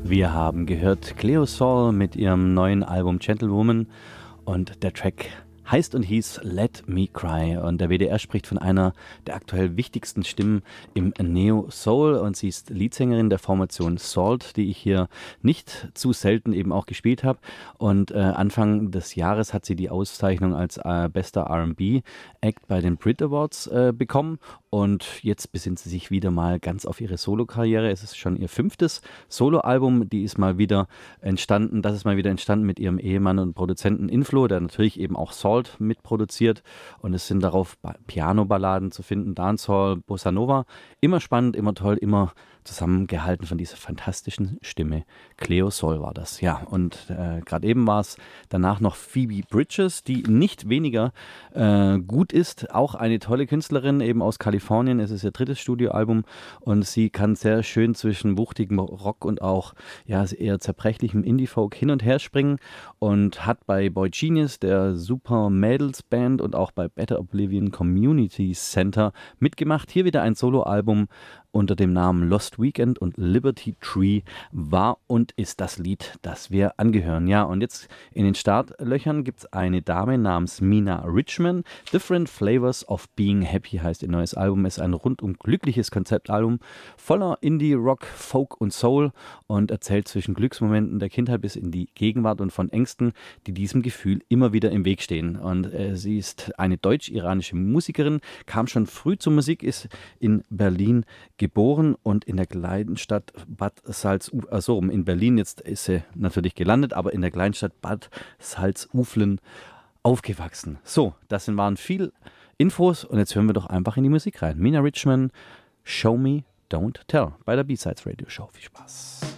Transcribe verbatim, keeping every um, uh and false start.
Wir haben gehört Cleo Sol mit ihrem neuen Album Gentlewoman und der Track heißt und hieß Let Me Cry und der W D R spricht von einer der aktuell wichtigsten Stimmen im Neo-Soul und sie ist Leadsängerin der Formation Salt, die ich hier nicht zu selten eben auch gespielt habe und äh, Anfang des Jahres hat sie die Auszeichnung als äh, bester R and B-Act bei den Brit Awards äh, bekommen und jetzt besinnt sie sich wieder mal ganz auf ihre Solo-Karriere. Es ist schon ihr fünftes Solo-Album, die ist mal wieder entstanden, das ist mal wieder entstanden mit ihrem Ehemann und Produzenten Inflo, der natürlich eben auch Salt mitproduziert und es sind darauf Piano-Balladen zu finden, Dancehall, Bossa Nova. Immer spannend, immer toll, immer zusammengehalten von dieser fantastischen Stimme. Cleo Sol war das, ja. Und äh, gerade eben war es danach noch Phoebe Bridgers, die nicht weniger äh, gut ist. Auch eine tolle Künstlerin, eben aus Kalifornien. Es ist ihr drittes Studioalbum und sie kann sehr schön zwischen wuchtigem Rock und auch ja, eher zerbrechlichem Indie-Folk hin und her springen und hat bei Boy Genius, der Super Mädels Band und auch bei Better Oblivion Community Center mitgemacht. Hier wieder ein Soloalbum unter dem Namen Lost Weekend und Liberty Tree war und ist das Lied, das wir angehören. Ja, und jetzt in den Startlöchern gibt es eine Dame namens Mina Richman. Different Flavors of Being Happy heißt ihr neues Album. Es ist ein rundum glückliches Konzeptalbum voller Indie, Rock, Folk und Soul und erzählt zwischen Glücksmomenten der Kindheit bis in die Gegenwart und von Ängsten, die diesem Gefühl immer wieder im Weg stehen. Und äh, sie ist eine deutsch-iranische Musikerin, kam schon früh zur Musik, ist in Berlin geboren und in der Kleinstadt Bad Salzuflen, also in Berlin, jetzt ist sie natürlich gelandet, aber in der Kleinstadt Bad Salzuflen aufgewachsen. So, das waren viel Infos und jetzt hören wir doch einfach in die Musik rein. Mina Richman, Show Me, Don't Tell bei der B-Sides Radio Show. Viel Spaß.